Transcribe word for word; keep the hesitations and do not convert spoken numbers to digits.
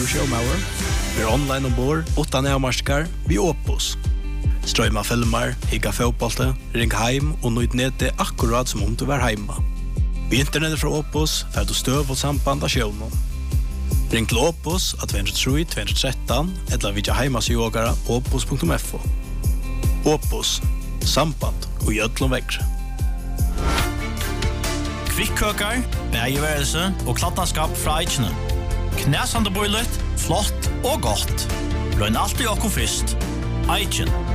showmauer. Vi er online ombord, utan avmarskar, vi Opus. Strøyma filmer, higga fotbollte, ring heim og nøyd nede akkurat som om du var heima. Vi internettet fra Opus får du støv og samband av shownen. Ring til Opus av två tre två ett tre eller vidja heimasjogara opus punktum f o. Opus, samband og gjødlom vekkre. Kvikkøkar, bægeværelse og klattanskap fra Eichene. Knæsande boilet, flott og godt. Løgn alltid okko fyrst. Eichen.